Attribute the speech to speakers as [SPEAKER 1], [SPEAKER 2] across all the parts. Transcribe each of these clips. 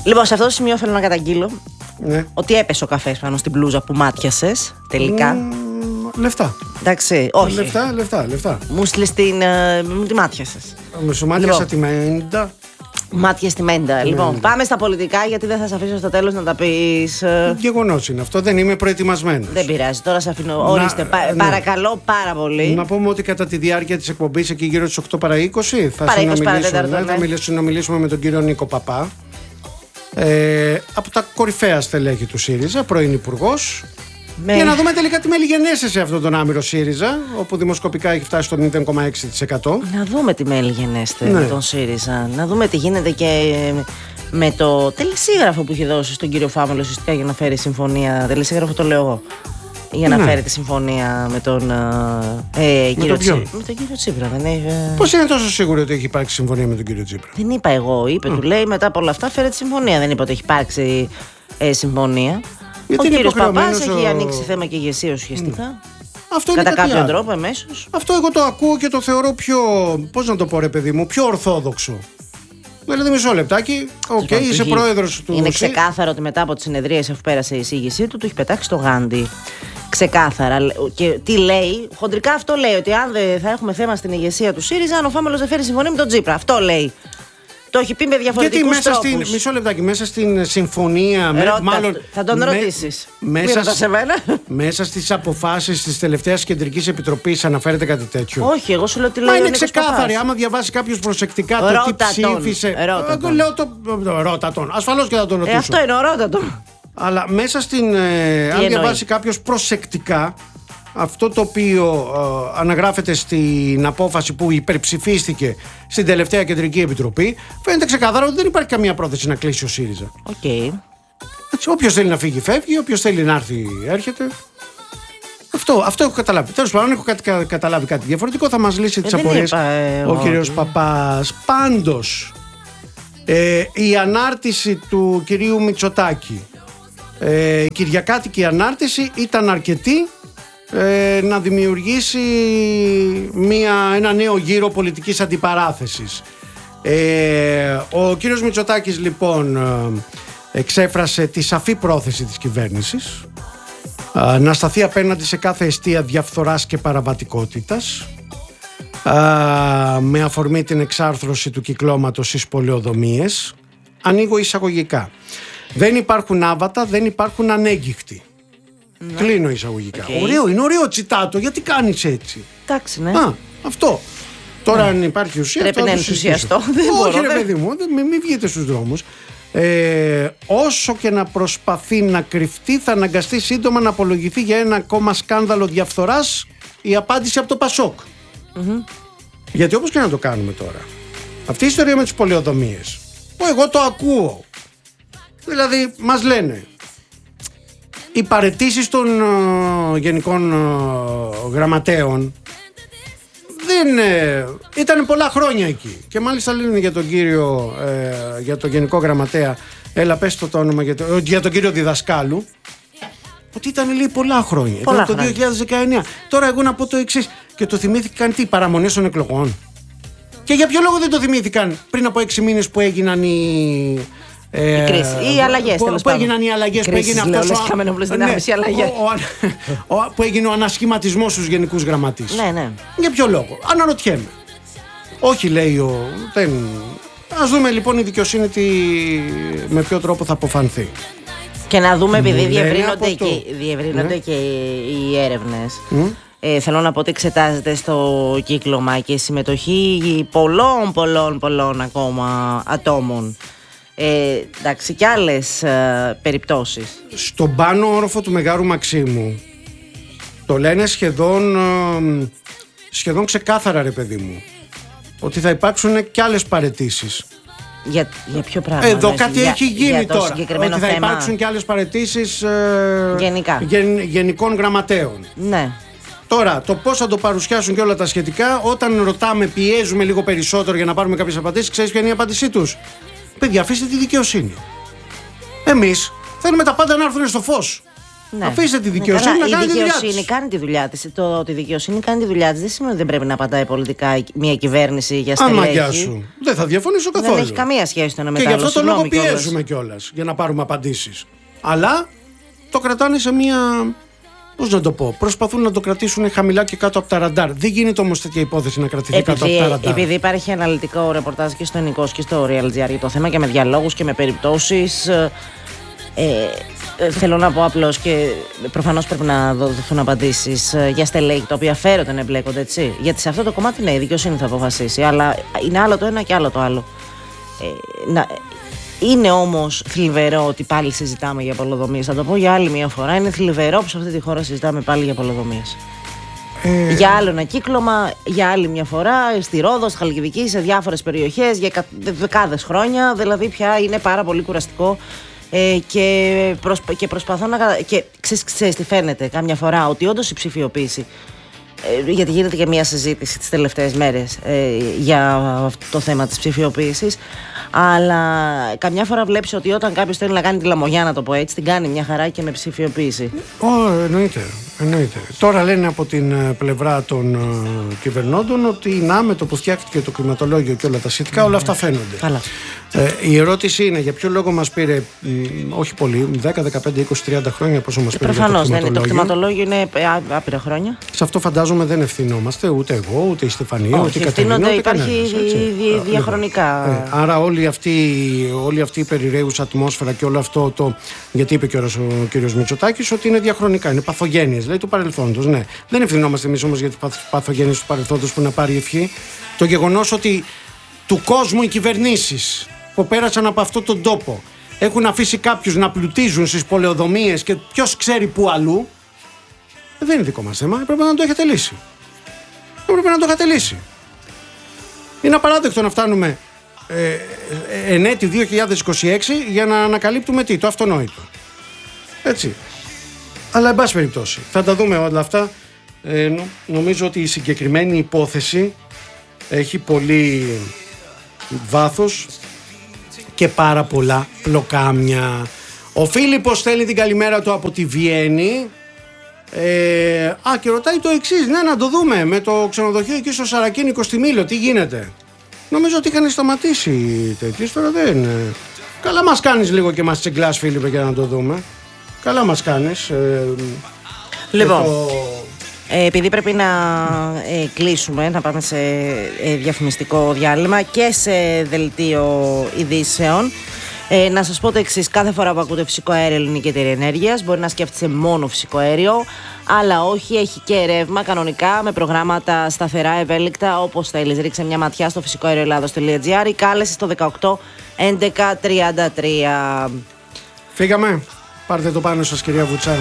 [SPEAKER 1] Λοιπόν, σε αυτό το σημείο θέλω να καταγγείλω ότι έπεσε ο καφές πάνω στην μπλούζα που μάτιασες τελικά.
[SPEAKER 2] Λεφτά.
[SPEAKER 1] Εντάξει, όχι.
[SPEAKER 2] Λεφτά.
[SPEAKER 1] Μου στείλες μου τη μάτιασες.
[SPEAKER 2] Σου μάτιασα τη μέντα.
[SPEAKER 1] Μάτια στη μέντα. Λοιπόν, πάμε στα πολιτικά, γιατί δεν θα σε αφήσω στο τέλος να τα πεις.
[SPEAKER 2] Γεγονός είναι αυτό, δεν είμαι προετοιμασμένος.
[SPEAKER 1] Δεν πειράζει, τώρα σε αφήνω. Ορίστε, παρακαλώ πάρα πολύ.
[SPEAKER 2] Να πούμε ότι κατά τη διάρκεια της εκπομπής, εκεί γύρω στις 8 παρά 20, θα συνομιλήσουμε με τον κύριο Νίκο Παπά. Από τα κορυφαία στελέχη του ΣΥΡΙΖΑ, πρώην υπουργός. Για να δούμε τελικά τι μέλη γενέστε σε αυτόν τον άμυρο ΣΥΡΙΖΑ, όπου δημοσκοπικά έχει φτάσει στο 0,6%.
[SPEAKER 1] Να δούμε τι μέλη γενέστε με τον ΣΥΡΙΖΑ. Να δούμε τι γίνεται και με το τελεσίγραφο που έχει δώσει στον κύριο Φάμελο ουσιαστικά για να φέρει συμφωνία. Τελεσίγραφο το λέω εγώ. Για να φέρει τη συμφωνία με τον κύριο Τσίπρα. Με τον κύριο Τσίπρα, δεν έχει.
[SPEAKER 2] Πώς είναι τόσο σίγουρο ότι έχει υπάρξει συμφωνία με τον κύριο Τσίπρα?
[SPEAKER 1] Δεν είπα εγώ. Είπε, του λέει μετά από όλα αυτά φέρε τη συμφωνία. Δεν είπα ότι έχει υπάρξει συμφωνία.
[SPEAKER 2] Γιατί
[SPEAKER 1] ο κύριος Παπάς έχει ανοίξει θέμα και ηγεσία ουσιαστικά.
[SPEAKER 2] Αυτό
[SPEAKER 1] κατά
[SPEAKER 2] είναι
[SPEAKER 1] κάποιον τρόπο εμέσως.
[SPEAKER 2] Αυτό εγώ το ακούω και το θεωρώ πιο, πώς να το πω ρε παιδί μου, πιο ορθόδοξο. Δηλαδή μισό λεπτάκι, είσαι πρόεδρος του.
[SPEAKER 1] Είναι ξεκάθαρο ότι μετά από τις συνεδρίες, αφού πέρασε η εισήγησή του έχει πετάξει το γάντι. Ξεκάθαρα. Και τι λέει, χοντρικά αυτό λέει, ότι αν δεν θα έχουμε θέμα στην ηγεσία του ΣΥΡΙΖΑ, αν ο Φάμελος δεν φέρει συμφωνία με τον Τσίπρα. Αυτό λέει. Το έχει πει με διαφορετικούς τρόπους.
[SPEAKER 2] Μισό λεπτάκι, μέσα στην συμφωνία. Μάλλον,
[SPEAKER 1] θα τον ρωτήσεις.
[SPEAKER 2] Μέσα στις αποφάσεις της τελευταίας Κεντρικής Επιτροπής αναφέρεται κάτι τέτοιο?
[SPEAKER 1] Όχι, εγώ σου λέω τι λέει.
[SPEAKER 2] Είναι ξεκάθαρη. Άμα διαβάσει κάποιος προσεκτικά το τι ψήφισε. Ρώτα τον. Ασφαλώς και θα τον ρωτήσω.
[SPEAKER 1] Αυτό είναι, ρώτα τον.
[SPEAKER 2] Αλλά μέσα στην. Αν διαβάσει κάποιος προσεκτικά αυτό το οποίο αναγράφεται στην απόφαση που υπερψηφίστηκε στην τελευταία Κεντρική Επιτροπή, φαίνεται ξεκάθαρα ότι δεν υπάρχει καμία πρόθεση να κλείσει ο ΣΥΡΙΖΑ. Όποιος θέλει να φύγει, φεύγει. Όποιος θέλει να έρθει, έρχεται. Αυτό έχω καταλάβει. Τέλος πάντων, αν έχω καταλάβει κάτι διαφορετικό, θα μας λύσει τις απορίες ο κύριος Παπάς. Πάντως, η ανάρτηση του κυρίου Μητσοτάκη, η κυριακάτικη ανάρτηση, ήταν αρκετή να δημιουργήσει ένα νέο γύρο πολιτικής αντιπαράθεσης. Ο κύριος Μητσοτάκης λοιπόν εξέφρασε τη σαφή πρόθεση της κυβέρνησης να σταθεί απέναντι σε κάθε αιστεία διαφθοράς και παραβατικότητας, με αφορμή την εξάρθρωση του κυκλώματος στις πολεοδομίες. Ανοίγω εισαγωγικά. Δεν υπάρχουν άβατα, δεν υπάρχουν ανέγκυχτοι. Κλείνω εισαγωγικά. Είναι ωραίο τσιτάτο, γιατί κάνεις έτσι?
[SPEAKER 1] Εντάξει, ναι.
[SPEAKER 2] Αυτό. Τώρα αν υπάρχει ουσία,
[SPEAKER 1] πρέπει να ενθουσιαστώ.
[SPEAKER 2] Όχι ρε παιδί μου, μην βγείτε στους δρόμους. Όσο και να προσπαθεί να κρυφτεί, θα αναγκαστεί σύντομα να απολογηθεί για ένα ακόμα σκάνδαλο διαφθοράς. Η απάντηση από το Πασόκ. Γιατί όπως και να το κάνουμε τώρα, αυτή η ιστορία με τις πολεοδομίες, εγώ το ακούω. Δηλαδή μας λένε οι παραιτήσεις των γενικών γραμματέων ήταν πολλά χρόνια εκεί. Και μάλιστα λένε για τον κύριο, για τον γενικό γραμματέα, έλα πες το όνομα, για τον κύριο Διδασκάλου, ότι ήταν λέει πολλά χρόνια. Ήταν το 2019. Τώρα εγώ να πω το εξής, και το θυμήθηκαν τι, παραμονές των εκλογών? Και για ποιο λόγο δεν το θυμήθηκαν πριν από 6 μήνες που έγιναν οι
[SPEAKER 1] οι αλλαγές,
[SPEAKER 2] που έγιναν οι αλλαγές, που έγινε που έγινε ο ανασχηματισμός στους γενικούς γραμματείς?
[SPEAKER 1] Ναι.
[SPEAKER 2] Για ποιο λόγο? Αναρωτιέμαι. Όχι, λέει ας δούμε λοιπόν η δικαιοσύνη με ποιο τρόπο θα αποφανθεί.
[SPEAKER 1] Και να δούμε, επειδή διευρύνονται και οι έρευνες. Θέλω να πω ότι εξετάζεται στο κύκλωμα και συμμετοχή πολλών ακόμα ατόμων. Εντάξει, και άλλες περιπτώσεις.
[SPEAKER 2] Στον πάνω όροφο του Μεγάρου Μαξίμου το λένε σχεδόν ξεκάθαρα, ρε παιδί μου, ότι θα υπάρξουν και άλλες παραιτήσεις.
[SPEAKER 1] Για ποιο πράγμα?
[SPEAKER 2] Εδώ κάτι έχει γίνει τώρα. Ότι θα υπάρξουν και άλλες παραιτήσεις γενικών γραμματέων.
[SPEAKER 1] Ναι.
[SPEAKER 2] Τώρα, το πώς θα το παρουσιάσουν και όλα τα σχετικά, όταν ρωτάμε, πιέζουμε λίγο περισσότερο για να πάρουμε κάποιες απαντήσεις, ξέρεις ποια είναι η απάντησή τους? Παιδιά, αφήστε τη δικαιοσύνη. Εμείς θέλουμε τα πάντα να έρθουν στο φως. Ναι. Αφήστε τη δικαιοσύνη να κάνει τη δουλειά της.
[SPEAKER 1] Η δικαιοσύνη κάνει τη δουλειά της. Το ότι η δικαιοσύνη κάνει τη δουλειά της δεν σημαίνει ότι δεν πρέπει να απαντάει πολιτικά μια κυβέρνηση για στελέχη.
[SPEAKER 2] Αμαγιά σου. Δεν θα διαφωνήσω καθόλου.
[SPEAKER 1] Δεν έχει καμία σχέση το ένα με το
[SPEAKER 2] άλλο.
[SPEAKER 1] Και
[SPEAKER 2] γι' αυτό το λόγο πιέζουμε κιόλας για να πάρουμε απαντήσεις. Αλλά το κρατάνε σε μια. Πώς να το πω, προσπαθούν να το κρατήσουν χαμηλά και κάτω από τα ραντάρ. Δεν γίνεται όμως τέτοια υπόθεση να κρατηθεί κάτω από τα ραντάρ.
[SPEAKER 1] Επειδή υπάρχει αναλυτικό ρεπορτάζ και στο Νικός και στο Real.gr για το θέμα και με διαλόγους και με περιπτώσεις. Θέλω να πω απλώς και προφανώς πρέπει να δοθούν απαντήσεις για στελέχη τα οποία φέρονται να εμπλέκονται, έτσι. Γιατί σε αυτό το κομμάτι ναι, η δικαιοσύνη θα αποφασίσει. Αλλά είναι άλλο το ένα και άλλο το άλλο. Είναι όμως θλιβερό ότι πάλι συζητάμε για πολεοδομίες. Θα το πω για άλλη μια φορά. Είναι θλιβερό που σε αυτή τη χώρα συζητάμε πάλι για πολεοδομίες. Για άλλο ένα κύκλωμα, για άλλη μια φορά, στη Ρόδο, στη Χαλκιδική, σε διάφορες περιοχές, για δεκάδες χρόνια. Δηλαδή πια είναι πάρα πολύ κουραστικό. Και προσπαθώ να. Και ξέρεις τι φαίνεται κάμια φορά, ότι όντως η ψηφιοποίηση. Γιατί γίνεται και μια συζήτηση τις τελευταίες μέρες για αυτό το θέμα της ψηφιοποίησης. Αλλά καμιά φορά βλέπεις ότι όταν κάποιος θέλει να κάνει τη λαμογιά, να το πω έτσι, την κάνει μια χαρά και με ψηφιοποίηση.
[SPEAKER 2] Εννοείται. Τώρα λένε από την πλευρά των κυβερνώντων ότι με το που φτιάχτηκε το κλιματολόγιο και όλα τα σχετικά, όλα αυτά φαίνονται.
[SPEAKER 1] Καλά.
[SPEAKER 2] Η ερώτηση είναι για ποιο λόγο μας πήρε, όχι πολύ, 10, 15, 20, 30 χρόνια πόσο μας πήρε.
[SPEAKER 1] Προφανώς δεν είναι. Το κτηματολόγιο είναι άπειρα χρόνια.
[SPEAKER 2] Σε αυτό φαντάζομαι δεν ευθυνόμαστε ούτε εγώ, ούτε η Στεφανία, ούτε η Κατερίνα.
[SPEAKER 1] Υπάρχει διαχρονικά.
[SPEAKER 2] Άρα όλη αυτή η περιραίουσα ατμόσφαιρα και όλο αυτό το. Γιατί είπε και ο κ. Μητσοτάκης ότι είναι διαχρονικά, είναι παθογένειες, λέει του παρελθόντος. Ναι. Δεν ευθυνόμαστε εμείς όμως για τις παθογένειες του παρελθόντος που να πάρει ευχή. Το γεγονός ότι του κόσμου οι κυβερνήσεις που πέρασαν από αυτόν τον τόπο έχουν αφήσει κάποιους να πλουτίζουν στις πολεοδομίες και ποιος ξέρει πού αλλού, δεν είναι δικό μας θέμα. Έπρεπε να το έχετε λύσει. Είναι απαράδεκτο να φτάνουμε εν έτη 2026 για να ανακαλύπτουμε το αυτονόητο. Έτσι. Αλλά εν πάση περιπτώσει θα τα δούμε όλα αυτά. Νομίζω ότι η συγκεκριμένη υπόθεση έχει πολύ βάθος και πάρα πολλά πλοκάμια. Ο Φίλιππος στέλνει την καλημέρα του από τη Βιέννη και ρωτάει το εξής. Ναι, να το δούμε με το ξενοδοχείο εκεί στο Σαρακίνικο στη Μήλο, τι γίνεται. Νομίζω ότι είχαν σταματήσει τέτοιες, τώρα δεν. Καλά μας κάνεις λίγο και μας τσιγκλάς, Φίλιππε, για να το δούμε. Καλά μας κάνεις.
[SPEAKER 1] Λοιπόν, επειδή πρέπει να κλείσουμε, να πάμε σε διαφημιστικό διάλειμμα και σε δελτίο ειδήσεων, να σας πω το εξής. Κάθε φορά που ακούτε φυσικό αέριο Ελληνική Εταιρεία Ενέργειας, μπορεί να σκέφτεσαι μόνο φυσικό αέριο, αλλά όχι, έχει και ρεύμα κανονικά με προγράμματα σταθερά, ευέλικτα, όπως θέλεις. Ρίξε μια ματιά στο φυσικοαερioελλάδος.gr ή κάλεσε στο 18 11 33.
[SPEAKER 2] Φύγαμε. Πάρτε το πάνω σας, κυρία Βουτσά.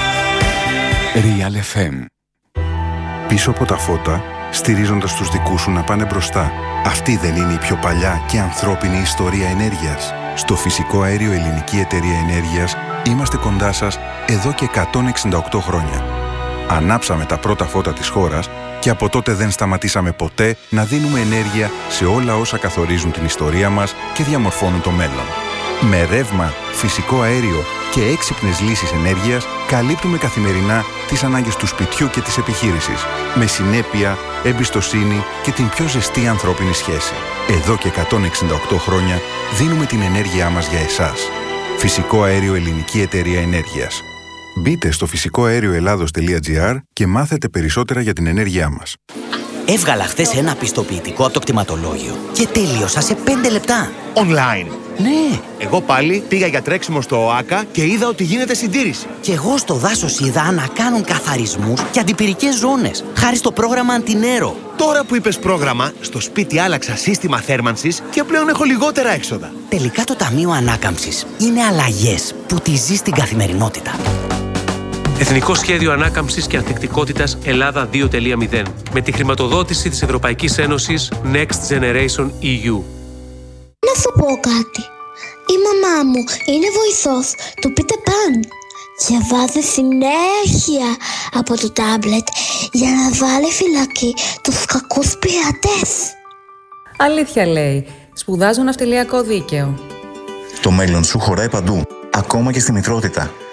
[SPEAKER 3] Real FM. Πίσω από τα φώτα, στηρίζοντας τους δικούς σου να πάνε μπροστά. Αυτή δεν είναι η πιο παλιά και ανθρώπινη ιστορία ενέργειας? Στο Φυσικό Αέριο Ελληνική Εταιρεία Ενέργειας είμαστε κοντά σας εδώ και 168 χρόνια. Ανάψαμε τα πρώτα φώτα της χώρας και από τότε δεν σταματήσαμε ποτέ να δίνουμε ενέργεια σε όλα όσα καθορίζουν την ιστορία μας και διαμορφώνουν το μέλλον. Με ρεύμα, φυσικό αέριο και έξυπνες λύσεις ενέργειας καλύπτουμε καθημερινά τις ανάγκες του σπιτιού και της επιχείρησης, με συνέπεια, εμπιστοσύνη και την πιο ζεστή ανθρώπινη σχέση. Εδώ και 168 χρόνια δίνουμε την ενέργειά μας για εσάς. Φυσικό Αέριο Ελληνική Εταιρεία Ενέργειας. Μπείτε στο φυσικοαέρioελλάδος.gr και μάθετε περισσότερα για την ενέργειά μας.
[SPEAKER 4] Έβγαλα χθες ένα πιστοποιητικό από το κτηματολόγιο και τέλειωσα σε 5 λεπτά.
[SPEAKER 5] Online.
[SPEAKER 4] Ναι.
[SPEAKER 5] Εγώ πάλι πήγα για τρέξιμο στο ΟΑΚΑ και είδα ότι γίνεται συντήρηση.
[SPEAKER 4] Και εγώ στο δάσος είδα να κάνουν καθαρισμούς και αντιπυρικές ζώνες, χάρη στο πρόγραμμα Αντινέρο.
[SPEAKER 5] Τώρα που είπες πρόγραμμα, στο σπίτι άλλαξα σύστημα θέρμανσης και πλέον έχω λιγότερα έξοδα.
[SPEAKER 4] Τελικά το Ταμείο Ανάκαμψης είναι αλλαγές που τη ζεις στην καθημερινότητα.
[SPEAKER 6] Εθνικό Σχέδιο Ανάκαμψης και Ανθεκτικότητας Ελλάδα 2.0 με τη χρηματοδότηση της Ευρωπαϊκής Ένωσης Next Generation EU.
[SPEAKER 7] Να σου πω κάτι. Η μαμά μου είναι βοηθός του Peter Pan και βάζει συνέχεια από το τάμπλετ για να βάλει φυλακή τους κακούς πειρατές.
[SPEAKER 8] Αλήθεια λέει. Σπουδάζω ναυτιλιακό δίκαιο.
[SPEAKER 9] Το μέλλον σου χωράει παντού, ακόμα και στη μητρότητα.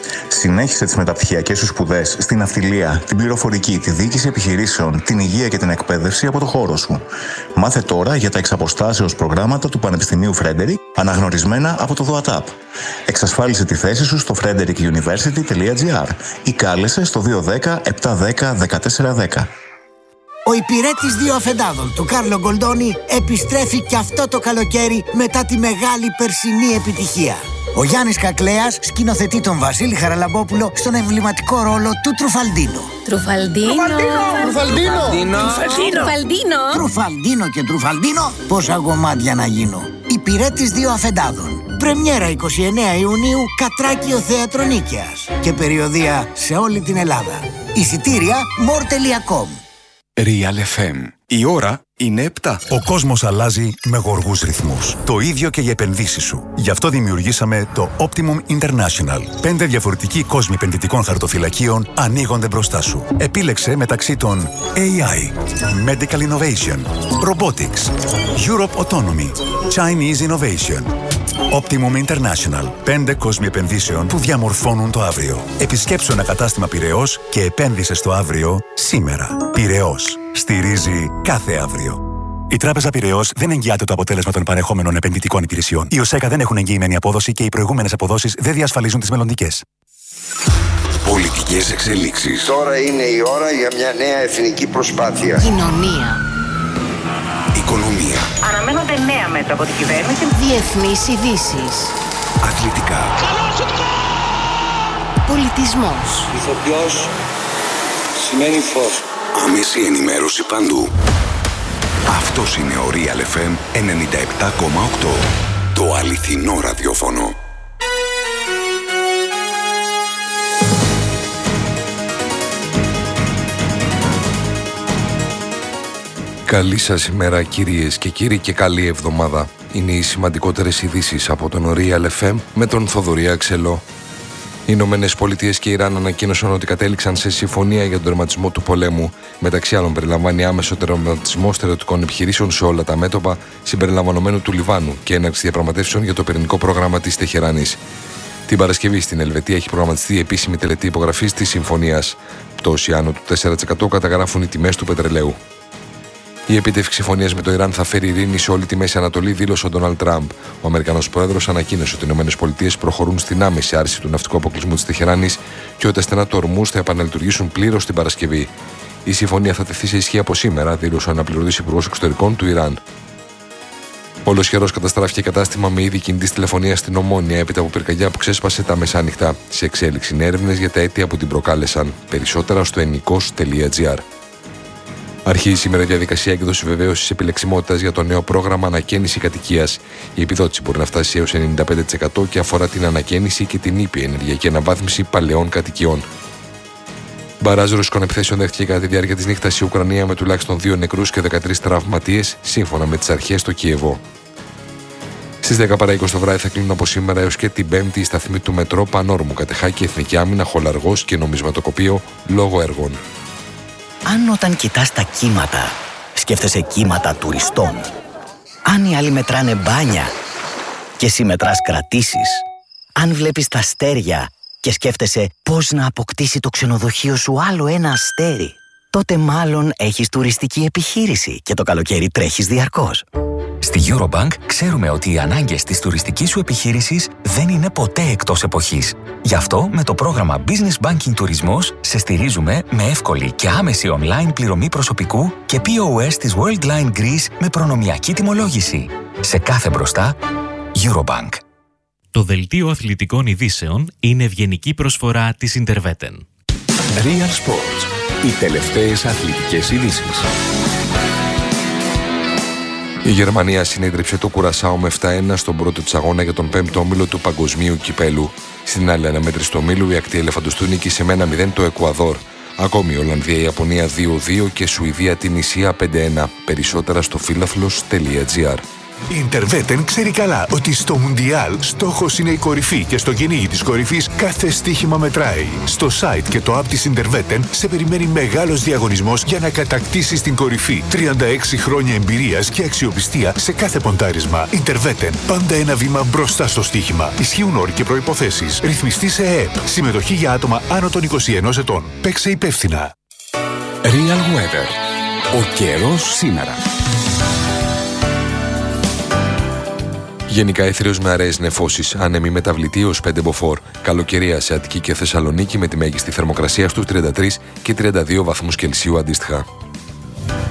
[SPEAKER 9] Συνέχισε τις μεταπτυχιακές σου σπουδές στην ναυτιλία, την πληροφορική, τη διοίκηση επιχειρήσεων, την υγεία και την εκπαίδευση από το χώρο σου. Μάθε τώρα για τα εξαποστάσεως προγράμματα του Πανεπιστημίου Φρέντερικ, αναγνωρισμένα από το ΔΟΑΤΑΠ. Εξασφάλισε τη θέση σου στο frederickuniversity.gr ή κάλεσε στο 210 710 1410.
[SPEAKER 10] Ο υπηρέτης 2 αφεντάδων του Κάρλο Γκολντόνι επιστρέφει και αυτό το καλοκαίρι μετά τη μεγάλη περσινή επιτυχία. Ο Γιάννης Κακλέας σκηνοθετεί τον Βασίλη Χαραλαμπόπουλο στον εμβληματικό ρόλο του Τρουφαλντίνο. Τρουφαλντίνο και Τρουφαλντίνο, πόσα γομάτια να γίνω. Υπηρέτης 2 αφεντάδων. Πρεμιέρα 29 Ιουνίου, Κατράκιο Θέατρο Νίκαιας. Και περιοδεία σε όλη την Ελλάδα. Εισιτήρια more.com.
[SPEAKER 3] Real FM. Η ώρα είναι 7.
[SPEAKER 11] Ο κόσμος αλλάζει με γοργούς ρυθμούς. Το ίδιο και οι επενδύσεις σου. Γι' αυτό δημιουργήσαμε το Optimum International. 5 διαφορετικοί κόσμοι επενδυτικών χαρτοφυλακίων ανοίγονται μπροστά σου. Επίλεξε μεταξύ των AI, Medical Innovation, Robotics, Europe Autonomy, Chinese Innovation. Optimum International. 5 κόσμοι επενδύσεων που διαμορφώνουν το αύριο. Επισκέψου ένα κατάστημα Πειραιώς και επένδυσε στο αύριο σήμερα. Πειραιώς. Στηρίζει κάθε αύριο. Η Τράπεζα Πειραιώς δεν εγγυάται το αποτέλεσμα των παρεχόμενων επενδυτικών υπηρεσιών. Οι ΟΣΕΚΑ δεν έχουν εγγυημένη απόδοση και οι προηγούμενες αποδόσεις δεν διασφαλίζουν τις μελλοντικές.
[SPEAKER 3] Πολιτικές εξελίξεις.
[SPEAKER 12] Τώρα είναι η ώρα για μια νέα εθνική προσπάθεια.
[SPEAKER 13] Κοινωνία.
[SPEAKER 3] Οικονομία.
[SPEAKER 13] Αναμένονται νέα μέτρα από την κυβέρνηση. Διεθνείς ειδήσεις.
[SPEAKER 3] Αθλητικά.
[SPEAKER 13] Πολιτισμός.
[SPEAKER 12] Ηθοποιός σημαίνει φως.
[SPEAKER 3] Άμεση ενημέρωση παντού. Αυτός είναι ο Real FM 97,8. Το αληθινό ραδιόφωνο.
[SPEAKER 14] Καλή σας ημέρα κυρίες και κύριοι και καλή εβδομάδα. Είναι οι σημαντικότερες ειδήσεις από τον Real FM με τον Θοδωρή Αξελό. Οι Ηνωμένες Πολιτείες και Ιράν ανακοίνωσαν ότι κατέληξαν σε συμφωνία για τον τερματισμό του πολέμου. Μεταξύ άλλων, περιλαμβάνει άμεσο τερματισμό στερεωτικών επιχειρήσεων σε όλα τα μέτωπα, συμπεριλαμβανομένου του Λιβάνου και έναρξη διαπραγματεύσεων για το πυρηνικό πρόγραμμα της Τεχεράνης. Την Παρασκευή στην Ελβετία έχει προγραμματιστεί η επίσημη τελετή υπογραφής της συμφωνίας. Πτώση άνω του 4% καταγράφουν οι τιμές του πετρελαίου. Η επίτευξη συμφωνίας με το Ιράν θα φέρει ειρήνη σε όλη τη Μέση Ανατολή, δήλωσε ο Ντόναλντ Τραμπ. Ο Αμερικανός πρόεδρος ανακοίνωσε ότι οι ΗΠΑ προχωρούν στην άμεση άρση του ναυτικού αποκλεισμού της Τεχεράνης και ότι τα στενά του Ορμούζ θα επαναλειτουργήσουν πλήρως την Παρασκευή. Η συμφωνία θα τεθεί σε ισχύ από σήμερα, δήλωσε ο αναπληρωτής υπουργός εξωτερικών του Ιράν. Ολοσχερός καταστράφηκε κατάστημα με είδη κινητής τηλεφωνίας στην Ομόνια έπειτα από πυρκαγιά που ξέσπασε τα μεσάνυχτα. Σε εξέλιξη είναι έρευνες για τα αίτια που την προκάλεσαν. Περισσότερα στο ennikos.gr. Αρχίζει σήμερα η διαδικασία έκδοση βεβαίωσης επιλεξιμότητας για το νέο πρόγραμμα ανακαίνιση κατοικίας. Η επιδότηση μπορεί να φτάσει έως 95% και αφορά την ανακαίνιση και την ήπια ενεργειακή αναβάθμιση παλαιών κατοικιών. Μπαράζ ρωσικών επιθέσεων δέχτηκε κατά τη διάρκεια της νύχτας η Ουκρανία με τουλάχιστον 2 νεκρούς και 13 τραυματίες, σύμφωνα με τις αρχές στο Κιεβό. Στις 10 παρά 20 το βράδυ θα κλείνουν από σήμερα έως και την Πέμπτη η σταθμή του μετρό Πανόρμου, Κατεχάκη, Εθνική Άμυνα, Χολαργός και Νομισματοκοπείο λόγω έργων.
[SPEAKER 4] Αν όταν κοιτάς τα κύματα, σκέφτεσαι κύματα τουριστών. Αν οι άλλοι μετράνε μπάνια και εσύ μετράς κρατήσεις. Αν βλέπεις τα αστέρια και σκέφτεσαι πώς να αποκτήσει το ξενοδοχείο σου άλλο ένα αστέρι, τότε μάλλον έχεις τουριστική επιχείρηση και το καλοκαίρι τρέχεις διαρκώς.
[SPEAKER 15] Στη Eurobank ξέρουμε ότι οι ανάγκες της τουριστικής σου επιχείρησης δεν είναι ποτέ εκτός εποχής. Γι' αυτό με το πρόγραμμα Business Banking Τουρισμός σε στηρίζουμε με εύκολη και άμεση online πληρωμή προσωπικού και POS της Worldline Greece με προνομιακή τιμολόγηση. Σε κάθε μπροστά, Eurobank.
[SPEAKER 16] Το δελτίο αθλητικών ειδήσεων είναι ευγενική προσφορά της Interveten.
[SPEAKER 3] Real Sports. Οι τελευταίες αθλητικές ειδήσεις.
[SPEAKER 14] Η Γερμανία συνέδριψε το Κουρασάο με 7-1 στον πρώτο της αγώνα για τον 5ο όμιλο του Παγκοσμίου Κυπέλου. Στην άλλη αναμέτρηση του ομίλου η ακτή ελεφαντοστού νίκησε με 1-0 το Εκουαδόρ. Ακόμη η Ολλανδία, η Ιαπωνία 2-2 και Σουηδία την Ισία 5-1. Περισσότερα στο φίλαθλος.gr.
[SPEAKER 17] Η Interveten ξέρει καλά ότι στο Μουντιάλ στόχος είναι η κορυφή και στο κυνήγι της κορυφής κάθε στοίχημα μετράει. Στο site και το app της Interveten σε περιμένει μεγάλος διαγωνισμός για να κατακτήσεις την κορυφή. 36 χρόνια εμπειρίας και αξιοπιστία σε κάθε ποντάρισμα. Interveten. Πάντα ένα βήμα μπροστά στο στοίχημα. Ισχύουν όροι και προϋποθέσεις. Ρυθμιστή σε ΕΕΠ. Συμμετοχή για άτομα άνω των 21 ετών. Παίξε υπεύθυνα.
[SPEAKER 18] Real Weather. Ο καιρός σήμερα.
[SPEAKER 14] Γενικά αιθρίως με αραιές νεφώσεις, άνεμοι μεταβλητή ως 5 μποφόρ. Καλοκαιρία σε Αττική και Θεσσαλονίκη με τη μέγιστη θερμοκρασία στους 33 και 32 βαθμούς Κελσίου αντίστοιχα.